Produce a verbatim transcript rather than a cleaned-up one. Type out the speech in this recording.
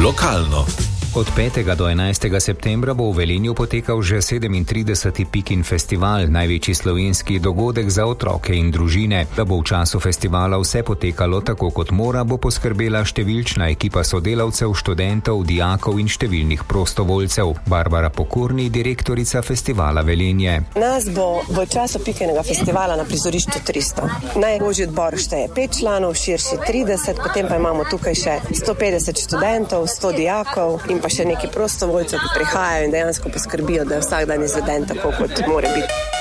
Lokalno. Od petega do enajstega septembra bo v Velenju potekal že sedemintrideseti Pikin festival, največji slovenski dogodek za otroke in družine. Da bo v času festivala vse potekalo tako kot mora, bo poskrbela številčna ekipa sodelavcev, študentov, dijakov in številnih prostovoljcev. Barbara Pokorni, direktorica festivala Velenje. Nas bo v času Pikinega festivala na prizorišču tristo. Najožji odbor šteje pet članov, širši trideset, potem pa imamo tukaj še sto petdeset študentov, sto dijakov in pa še neki prostovoljcev, ki prihajajo in dejansko poskrbijo, da je vsak dan izveden tako, kot mora biti.